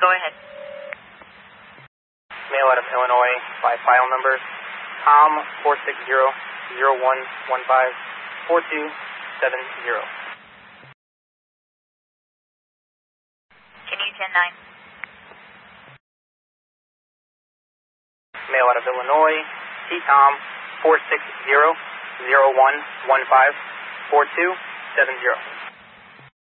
Go ahead. Mail out of Illinois by file number Tom 460-0115-4270. Can you 10-9? Mail out of Illinois, T-Tom 460-0115-4270.